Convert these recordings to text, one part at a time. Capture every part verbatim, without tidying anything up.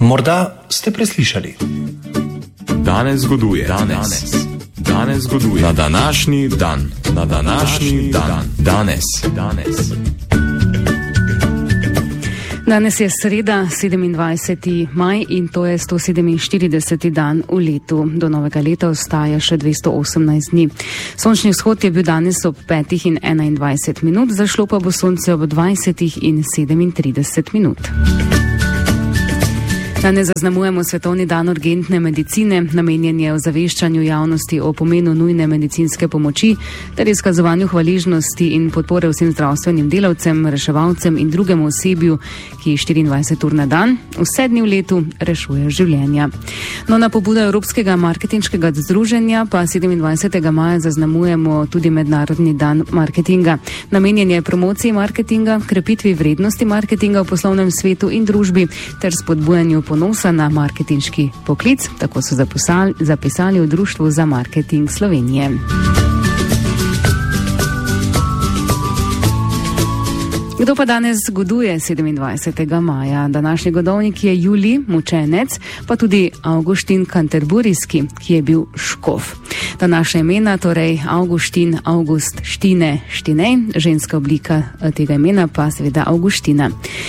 Morda ste preslišali. Danes zgoduje. Danes. Danes zgoduje. Na današnji dan. Na današnji dan. Danes. Danes. Danes je sreda, sedemindvajseti maj in to je sto sedeminštirideseti dan v letu. Do novega leta ostaja še dvesto osemnajst dni. Sončni vzhod je bil danes ob petih in enaindvajset minut, zašlo pa bo sonce ob dvajsetih in sedemintrideset minut. Danes zaznamujemo Svetovni dan urgentne medicine, namenjen je ozaveščanju javnosti o pomenu nujne medicinske pomoči ter izkazovanju hvaležnosti in podpore vsem zdravstvenim delavcem, reševalcem in drugemu osebju, ki štiriindvajset ur na dan, vse dni v letu rešuje življenja. No, na pobudo Evropskega marketinškega združenja pa sedemindvajsetega maja zaznamujemo tudi Mednarodni dan marketinga. Namenjen je promociji marketinga, krepitvi vrednosti marketinga v poslovnem svetu in družbi ter spodbujanju ponosa na marketinški poklic, tako so zapisali, zapisali v Društvu za marketing Slovenije. Kdo pa danes zgoduje sedemindvajsetega maja? Današnji godovnik je Julij Mučenec, pa tudi Avguštin Kanterburijski, ki je bil škof. Današnja imena, torej Avguštin, August, Štine, Štinej, ženska oblika tega imena pa seveda Avguština.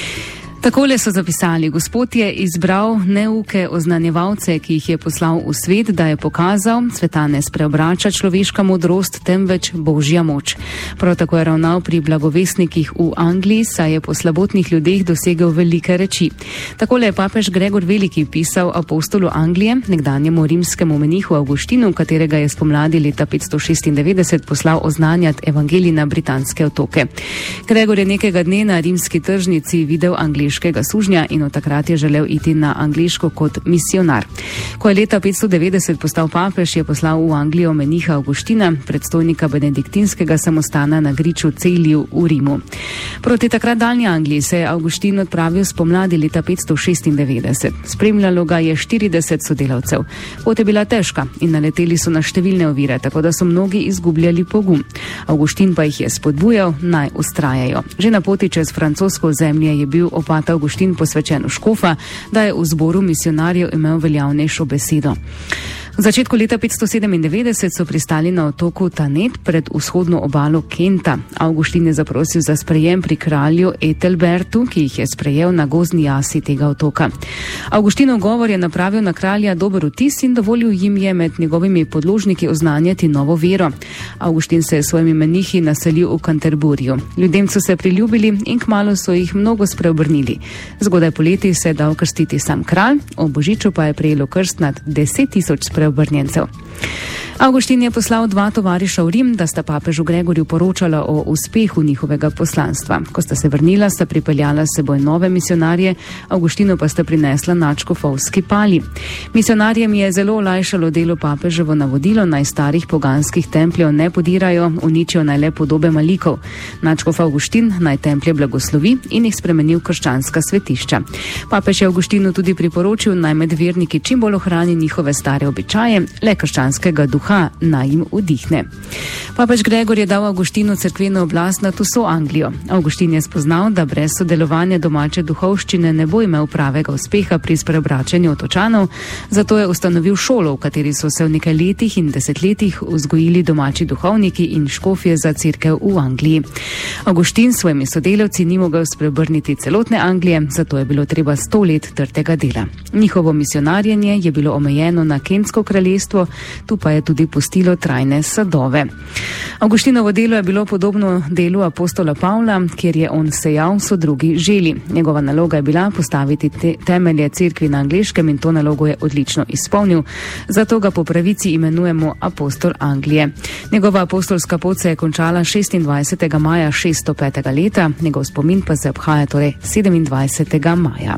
Takole so zapisali: Gospod je izbral neuke oznanjevalce, ki jih je poslal v svet, da je pokazal, sveta ne spreobrača človeška modrost, temveč božja moč. Prav tako je ravnal pri blagovesnikih v Angliji, saj je po slabotnih ljudeh dosegel velike reči. Takole je papež Gregor Veliki pisal apostolu Anglije, nekdanjemu rimskemu menihu Avguštinu, katerega je spomladi leta petsto šestindevetdeset poslal oznanjati evangelij na britanske otoke. Gregor je nekega dne na rimski tržnici videl angliško sužnja in od takrat je želel iti na angliško kot misionar. Ko je leta petsto devetdeset postal papež, je poslal v Anglijo meniha Avguština, predstojnika benediktinskega samostana na griču Celiju v Rimu. Proti takrat daljni Angliji se je Avguštin odpravil spomladi leta petsto šestindevetdeset. Spremljalo ga je štirideset sodelavcev. Pot je bila težka in naleteli so na številne ovire, tako da so mnogi izgubljali pogum. Avguštin pa jih je spodbujal, naj ustrajajo. Že na poti čez francosko ozemlje je bil opat Avguštin posvečen v škofa, da je v zboru misionarjev imel veljavnejšo besedo. V začetku leta petsto sedemindevetdeset so pristali na otoku Thanet pred vzhodno obalo Kenta. Avguštin je zaprosil za sprejem pri kralju Ethelbertu, ki jih je sprejel na gozdni jasi tega otoka. Avguštinov govor je napravil na kralja dober vtis in dovolil jim je med njegovimi podložniki oznanjati novo vero. Avguštin se je s svojimi menihi naselil v Canterburiju. Ljudem so se priljubili in kmalu so jih mnogo spreobrnili. Zgodaj poleti se je dal krstiti sam kralj, ob božiču pa je prejelo krst nad deset tisoč spreobrnjencev. Obrnjencev. Avguštin je poslal dva tovariša v Rim, da sta papežu Gregorju poročala o uspehu njihovega poslanstva. Ko sta se vrnila, sta pripeljala s seboj nove misionarje, Avguštinu pa sta prinesla nadškofovski pali. Misionarjem je zelo olajšalo delo papeževo navodilo, naj starih poganskih templjev ne podirajo, uničijo naj le podobe malikov. Nadškof Avguštin naj templje blagoslovi in jih spremeni v krščanska svetišča. Papež je Avguštinu tudi priporočil, naj med verniki čim bolj ohrani njihove stare običaje, le krščanskega duha naj jim vdihne. Papež Gregor je dal Avguštinu cerkveno oblast nad vso Anglijo. Avguštin je spoznal, da brez sodelovanja domače duhovščine ne bo imel pravega uspeha pri spreobračanju otočanov, zato je ustanovil šolo, v kateri so se v nekaj letih in desetletjih vzgojili domači duhovniki in škofje za cerkev v Angliji. Avguštin s svojimi sodelavci ni mogel spreobrniti celotne Anglije, zato je bilo treba sto let trdega dela. Njihovo misionarjenje je bilo omejeno na Kentsko kraljestvo, tu pa je tudi pustilo trajne sadove. Avguštinovo delo je bilo podobno delu apostola Pavla, kjer je on sejal, so drugi želi. Njegova naloga je bila postaviti te temelje cerkvi na angleškem in to nalogo je odlično izpolnil, zato ga po pravici imenujemo apostol Anglije. Njegova apostolska pot se je končala šestindvajsetega maja šeststo petega leta, njegov spomin pa se obhaja torej sedemindvajsetega maja.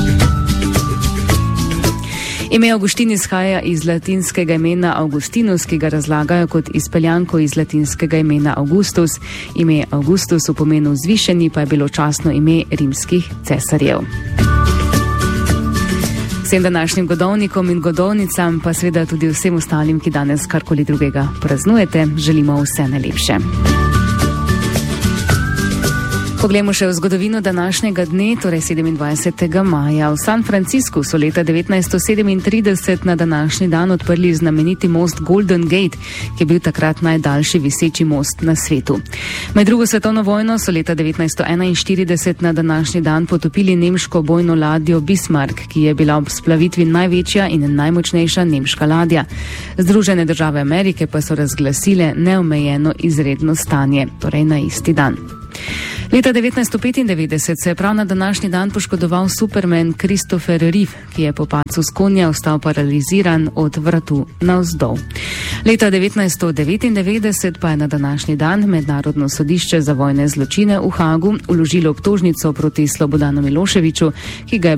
Ime Avguštin izhaja iz latinskega imena Augustinus, ki ga razlagajo kot izpeljanko iz latinskega imena Augustus. Ime Augustus v pomenu zvišeni pa je bilo častno ime rimskih cesarjev. Vsem današnjim godovnikom in godovnicam, pa seveda tudi vsem ostalim, ki danes karkoli drugega praznujete, želimo vse najlepše. Poglejmo še v zgodovino današnjega dne, torej sedemindvajsetega maja. V San Franciscu so leta devetnajststo sedemintrideset na današnji dan odprli znameniti most Golden Gate, ki je bil takrat najdaljši viseči most na svetu. Med drugo svetovno vojno so leta devetnajststo enainštirideset na današnji dan potopili nemško bojno ladjo Bismarck, ki je bila ob splavitvi največja in najmočnejša nemška ladja. Združene države Amerike pa so razglasile neomejeno izredno stanje, torej na isti dan. Leta devetnajststo petindevetdeset se je prav na današnji dan poškodoval Superman Christopher Reeve, ki je po padcu s konja ostal paraliziran od vratu navzdol. Leta devetnajststo devetindevetdeset pa je na današnji dan Mednarodno sodišče za vojne zločine v Hagu vložilo obtožnico proti Slobodanu Miloševiću, ki ga je